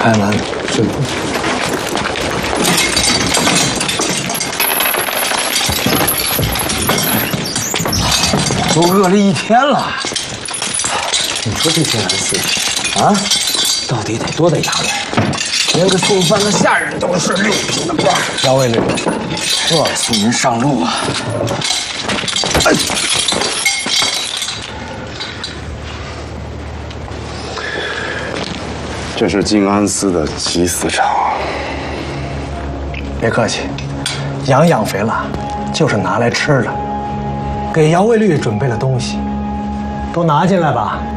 开完就。都饿了一天了。你说这天安寺啊，到底得多大衙门？连个送饭的下人都是6品的官。姚卫律，送您上路啊！哎。 这是静安寺的祭祀场。 别客气，羊养肥了，就是拿来吃的。给姚卫律准备了东西，都拿进来吧。